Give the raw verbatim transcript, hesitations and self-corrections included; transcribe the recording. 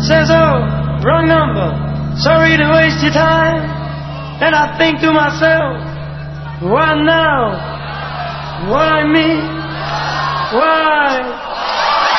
says, oh, wrong number, sorry to waste your time. And I think to myself, what now? What I mean? Why?